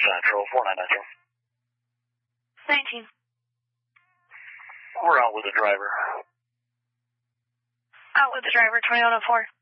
Central, 4992. 19. We're out with the driver. Out with the driver, 2104.